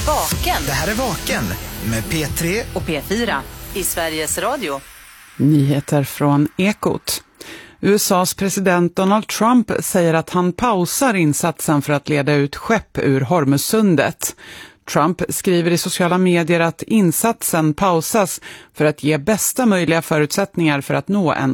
Vaken. Det här är Vaken med P3 och P4 i Sveriges Radio. Nyheter från Ekot. USAs president Donald Trump säger att han pausar insatsen för att leda ut skepp ur Hormuzsundet. Trump skriver i sociala medier att insatsen pausas för att ge bästa möjliga förutsättningar för att nå en